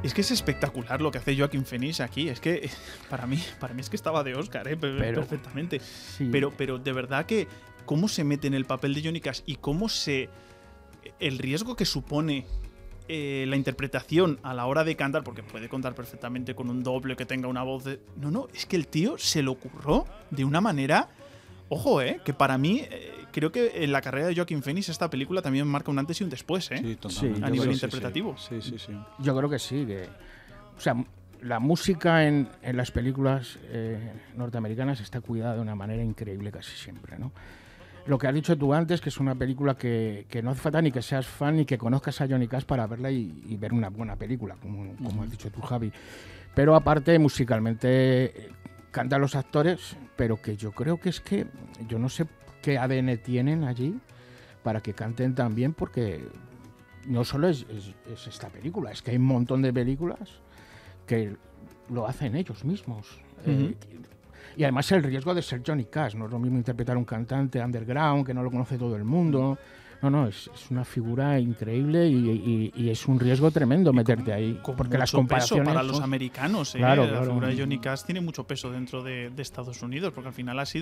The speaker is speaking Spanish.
Es que es espectacular lo que hace Joaquin Phoenix aquí. Es que para mí es que estaba de Oscar, perfectamente. Sí. Pero de verdad que cómo se mete en el papel de Johnny Cash y cómo el riesgo que supone la interpretación a la hora de cantar, porque puede contar perfectamente con un doble que tenga una voz de... No, es que el tío se lo curró de una manera... Ojo, que para mí creo que en la carrera de Joaquin Phoenix esta película también marca un antes y un después, Sí, totalmente. a nivel interpretativo. Sí. Yo creo que sí. O sea, la música en las películas norteamericanas está cuidada de una manera increíble casi siempre, ¿no? Lo que has dicho tú antes, que es una película que no hace falta ni que seas fan ni que conozcas a Johnny Cash para verla y ver una buena película, como has dicho tú, Javi. Pero aparte, musicalmente, cantan los actores, pero que yo creo que es que yo no sé qué ADN tienen allí para que canten tan bien, porque no solo es esta película, es que hay un montón de películas que lo hacen ellos mismos. Y además el riesgo de ser Johnny Cash, no es lo mismo interpretar a un cantante underground que no lo conoce todo el mundo. No, es una figura increíble y es un riesgo tremendo meterte ahí. Con porque mucho las comparaciones peso para los americanos. Claro. La figura de Johnny Cash tiene mucho peso dentro de Estados Unidos, porque al final ha sido